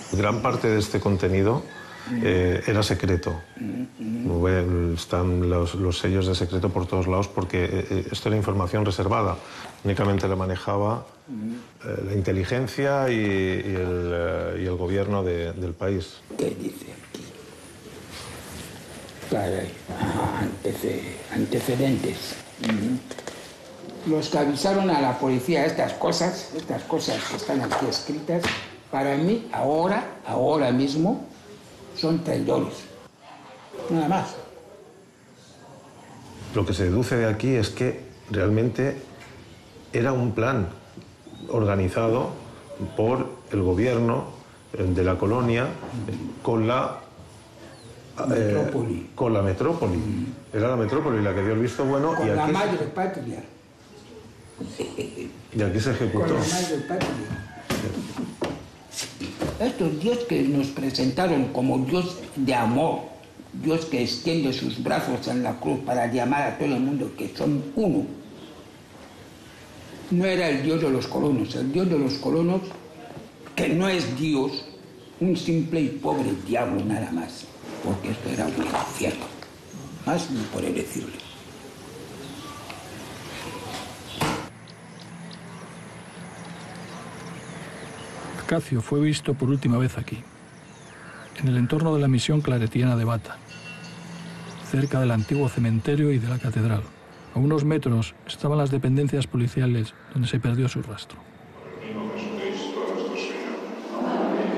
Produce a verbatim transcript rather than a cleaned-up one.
Gran parte de este contenido eh, era secreto. Están los, los sellos de secreto por todos lados porque eh, esto era información reservada. Únicamente la manejaba eh, la inteligencia y, y, el, eh, y el gobierno de, del país. ¿Qué dice aquí? Caray, antece, antecedentes. Uh-huh. Los que avisaron a la policía estas cosas, estas cosas que están aquí escritas, para mí, ahora, ahora mismo, son traidores. Nada más. Lo que se deduce de aquí es que realmente era un plan organizado por el gobierno de la colonia con la metrópoli. Eh, con la metrópoli. Mm. Era la metrópoli la que dio el visto bueno. Con y la aquí madre se... patria. Y aquí se ejecutó. Con la madre patria. Estos dios que nos presentaron como Dios de amor, Dios que extiende sus brazos en la cruz para llamar a todo el mundo que son uno, no era el Dios de los colonos. El Dios de los colonos, que no es Dios, un simple y pobre diablo nada más, porque esto era un infierno, más no por decirle. Casio fue visto por última vez aquí, en el entorno de la misión claretiana de Bata, cerca del antiguo cementerio y de la catedral. A unos metros estaban las dependencias policiales donde se perdió su rastro.